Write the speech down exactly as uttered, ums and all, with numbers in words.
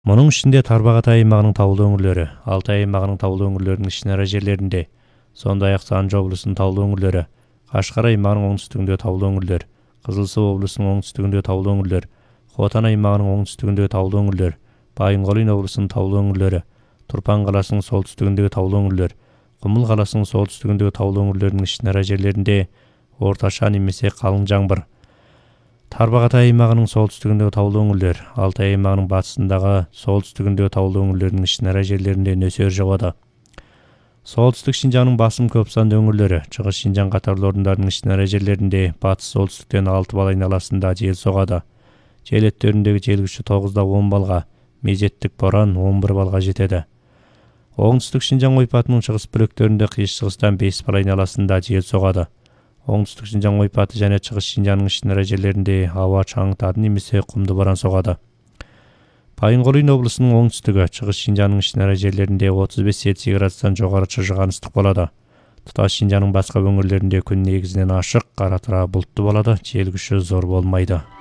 Мунун ичинде Тарбағатай аймагынын таулуу өңүрлөрү, Алтай аймагынын таулуу өңүрлөрүнүн ичинара жерлеринде, сондай ак Санжы облусунун таулуу өңүрлөрү, Кашкар аймагынын оңтүстүгүндө таулуу өңүрлөр, Кызыл Суу облусунун оңтүстүгүндө таулуу өңүрлөр, Хотан аймагынын оңтүстүгүндө таулуу өңүрлөр, Байынгол облусунун таулуу өңүрлөрү, Турпан каласынын солтүстүгүндөгү таулуу өңүрлөр, Кумул каласынын солтүстүгүндөгү таулуу өңүрлөрүнүн ичинара жерлеринде орточа немесе калың жамгыр. Тарбағатай аймагынын солтүстүгүндөгү таулуу өңүрлөр, Алтай аймагынын батышындагы солтүстүгүндөгү таулуу өңүрлөрүнүн ичинара жерлеринде нөсөр жогоду. Солтүстүк Шинжаңдын басым көп санды өңүрлөрү, Чыгыш Шинжаң катарлуу орундарынын ичинара жерлеринде батыш солтүстүктөн алты бал айналасында жел согоду. Жел өттөрүндөгү жел күчү тогуздан он балга, мезеттик борон он бир балга жетеди. Оңтүстүк Шинжаң ойпатынын чыгыс бөлөктөрүндө кыйыш-чыгыстан беш бал айналасында жел согоду. Оңтүстүк Шинжаң ойпаты жана Чыгыш Шинжаңдын ичинара жерлеринде аба чаңыртады немесе кумду борон согоду. Байынгол облусунун оңтүстүгү, Чыгыш Шинжаңдын ичинара жерлеринде отуз беш Цельсий градустан жогору чыжыган ыстык болоду. Туташ Шинжаңдын башка өңүрлөрүндө күн негизинен ашык, кара тура булуттуу болоду, жел күчү зор болмойду.